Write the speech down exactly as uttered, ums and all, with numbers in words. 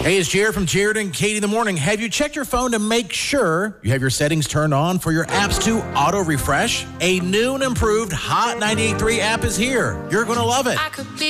Hey, it's Jared from Jared and Katie in the Morning. Have you checked your phone to make sure you have your settings turned on for your apps to auto-refresh? A new and improved Hot ninety-eight point three app is here. You're going to love it. I could be